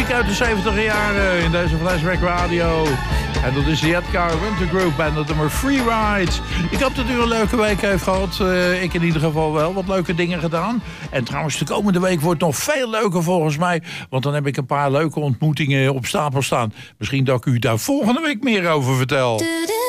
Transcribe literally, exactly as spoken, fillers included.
muziek uit de zeventig jaren in deze Flashback Radio. En dat is de Edgar Winter Group en dat nummer Free Ride. Ik hoop dat u een leuke week heeft gehad. Uh, ik in ieder geval wel wat leuke dingen gedaan. En trouwens, de komende week wordt nog veel leuker volgens mij. Want dan heb ik een paar leuke ontmoetingen op stapel staan. Misschien dat ik u daar volgende week meer over vertel.